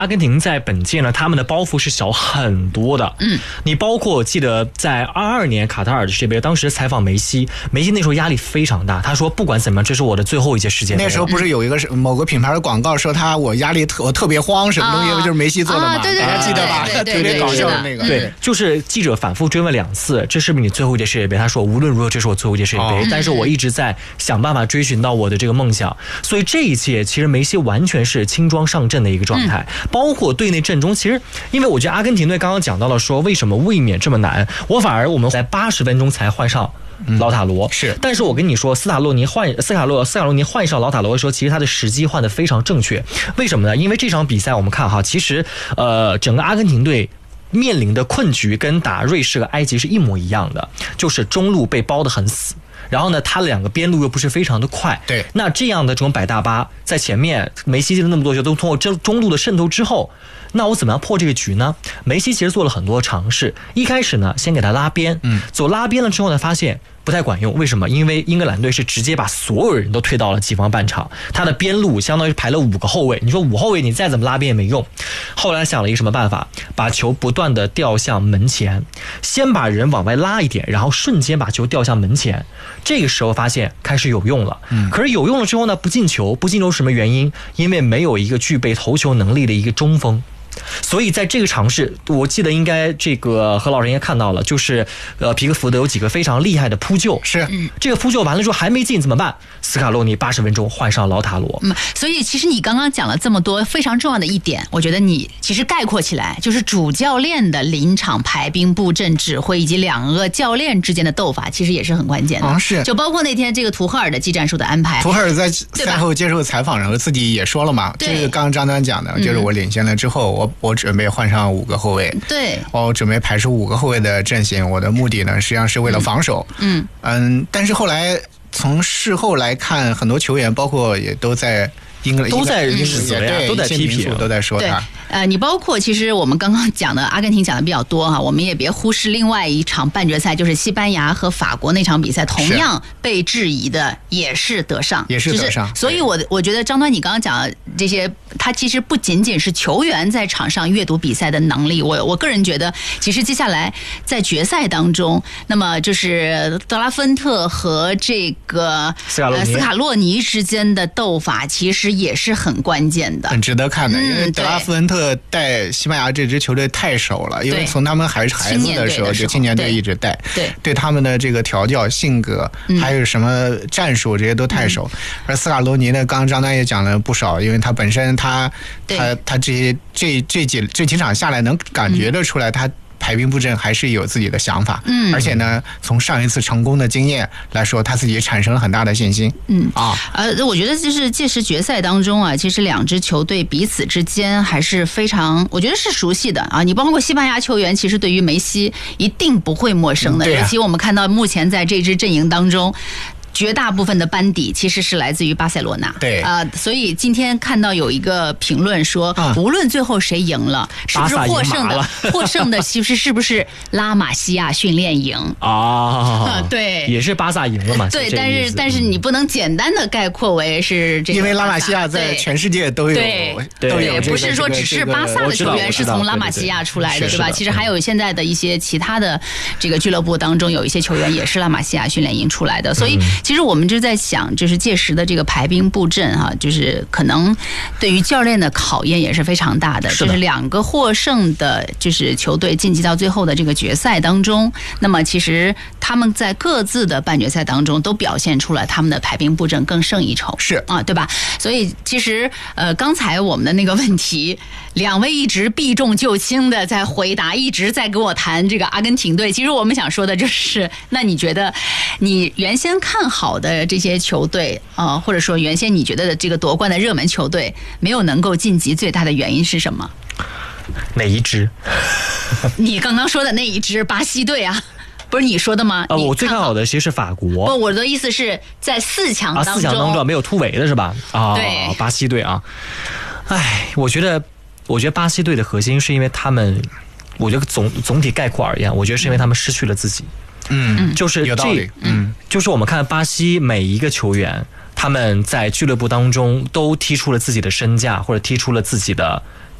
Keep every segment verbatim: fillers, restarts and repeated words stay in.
阿根廷在本届呢，他们的包袱是小很多的。 嗯， 你包括我记得在二二年卡塔尔的世界杯，当时采访梅西，梅西那时候压力非常大，他说不管怎么样，这是我的最后一届世界杯。 那时候不是有一个某个品牌的广告说他我压力特我特别慌，什么东西就是梅西做的嘛？ 啊、对对对， 大家记得吧？ 对对对对特别搞笑的那个。 对，就是记者反复追问两次，这是不是你最后一届世界杯？他说无论如何这是我最后一届世界杯，哦、但是我一直在想办法追寻到我的这个梦想。所以这一届其实梅西完全是轻装上阵的一个状态，嗯、包括队内阵中，其实因为我觉得阿根廷队刚刚讲到了说为什么卫冕这么难，我反而我们在八十分钟才换上劳塔罗、嗯、 是， 但是我跟你说，斯塔洛尼换斯卡洛斯卡洛尼换上劳塔罗的时候，其实他的时机换得非常正确。为什么呢？因为这场比赛我们看哈，其实呃整个阿根廷队面临的困局跟打瑞士和埃及是一模一样的，就是中路被包得很死。然后呢，他两个边路又不是非常的快， 对， 那这样的这种百大巴在前面，梅西进了那么多球，都通过中中路的渗透之后，那我怎么样破这个局呢？梅西其实做了很多尝试，一开始呢，先给他拉边，嗯，走拉边了之后呢，发现不太管用。为什么？因为英格兰队是直接把所有人都推到了己方半场，他的边路相当于排了五个后卫，你说五后卫你再怎么拉边也没用。后来想了一个什么办法？把球不断的调向门前，先把人往外拉一点，然后瞬间把球调向门前。这个时候发现开始有用了，嗯，可是有用了之后呢，不进球，不进球什么原因？因为没有一个具备头球能力的一个中锋。所以在这个尝试，我记得应该这个何老师应该看到了，就是呃皮克福德有几个非常厉害的扑救， 是、 嗯、 这个扑救完了之后还没进怎么办？斯卡洛尼八十分钟换上劳塔罗。 嗯，所以其实你刚刚讲了这么多非常重要的一点，我觉得你其实概括起来就是主教练的临场排兵布阵指挥以及两个教练之间的斗法，其实也是很关键的。 啊，是， 就包括那天这个图赫尔的技战术的安排。 图赫尔在赛后接受采访然后自己也说了嘛，这个刚刚张端讲的，就是我领先了之后，我我准备换上五个后卫， 对， 我准备排出五个后卫的阵型，我的目的呢实际上是为了防守。嗯嗯，但是后来从事后来看，很多球员包括也都在英格兰都在指责呀，都在批评， 都在说他。 呃，你包括其实我们刚刚讲的阿根廷讲的比较多哈，我们也别忽视另外一场半决赛，就是西班牙和法国那场比赛，同样被质疑的也是德尚， 也是德尚。 就是、所以我我觉得张端你刚刚讲的这些，他其实不仅仅是球员在场上阅读比赛的能力，我我个人觉得，其实接下来在决赛当中，那么就是德拉芬特和这个斯卡洛尼、 呃、斯卡洛尼之间的斗法，其实也是很关键的， 很值得看的， 嗯、 因为德拉芬特带西班牙这支球队太熟了，因为从他们还是孩子的时候就青年队一直带， 对对他们的这个调教、性格，还有什么战术这些都太熟。嗯、而斯卡罗尼呢，刚刚张丹也讲了不少，因为他本身他他他这些这这几这几场下来，能感觉得出来他。排兵布阵还是有自己的想法，嗯，而且呢，从上一次成功的经验来说，他自己产生了很大的信心， 嗯啊， 呃，我觉得就是届时决赛当中啊，其实两支球队彼此之间还是非常，我觉得是熟悉的啊。你包括西班牙球员，其实对于梅西一定不会陌生的， 嗯啊、 尤其我们看到目前在这支阵营当中。绝大部分的班底其实是来自于巴塞罗那， 对啊、呃，所以今天看到有一个评论说， 啊、 无论最后谁赢了，是不是获胜的，获胜的其实是不是拉玛西亚训练营啊、 呃？对， 也是巴萨赢了嘛？ 对，但是但是你不能简单的概括为是这个， 因为拉玛西亚在全世界都有， 对都有、 这个，不是说只是巴萨的球员是从拉玛西亚出来的，对吧？其实还有现在的一些其他的这个俱乐部当中有一些球员也是拉玛西亚训练营出来的，所以。其实我们就在想，就是届时的这个排兵布阵哈、啊，就是可能对于教练的考验也是非常大的。 是的就是两个获胜的，就是球队晋级到最后的这个决赛当中，那么其实他们在各自的半决赛当中都表现出了他们的排兵布阵更胜一筹， 是啊，对吧？所以其实呃，刚才我们的那个问题，两位一直避重就轻的在回答，一直在跟我谈这个阿根廷队。其实我们想说的就是，那你觉得你原先看好的这些球队啊、呃，或者说原先你觉得的这个夺冠的热门球队没有能够晋级，最大的原因是什么？ 哪一支？ 你刚刚说的那一支巴西队啊。不是你说的吗？ 呃，我最看好的其实是法国。 不，我的意思是在四强当中， 啊、四强当中没有突围的是吧？啊， 对， 巴西队啊，哎，我觉得，我觉得巴西队的核心是因为他们，我觉得总总体概括而言，我觉得是因为他们失去了自己。 嗯， 就是有道理。 嗯，就是我们看巴西每一个球员，他们在俱乐部当中都踢出了自己的身价，或者踢出了自己的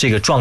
这个状